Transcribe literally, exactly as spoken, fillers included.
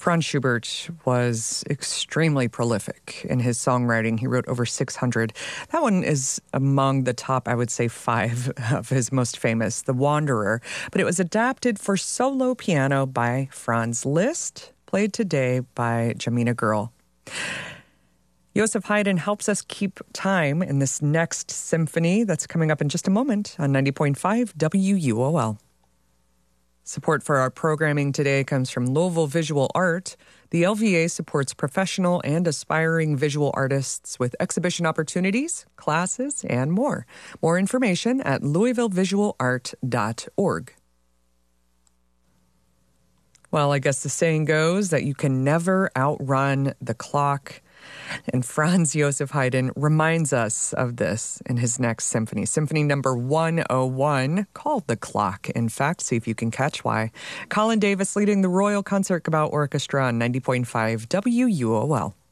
Franz Schubert was extremely prolific in his songwriting. He wrote over six hundred. That one is among the top, I would say, five of his most famous, The Wanderer. But it was adapted for solo piano by Franz Liszt, played today by Jamina Girl. Joseph Haydn helps us keep time in this next symphony that's coming up in just a moment on ninety point five W U O L. Support for our programming today comes from Louisville Visual Art. The L V A supports professional and aspiring visual artists with exhibition opportunities, classes, and more. More information at louisville visual art dot org. Well, I guess the saying goes that you can never outrun the clock. And Franz Joseph Haydn reminds us of this in his next symphony. Symphony number one oh one, called The Clock. In fact, see if you can catch why. Colin Davis leading the Royal Concertgebouw Orchestra on ninety point five W U O L.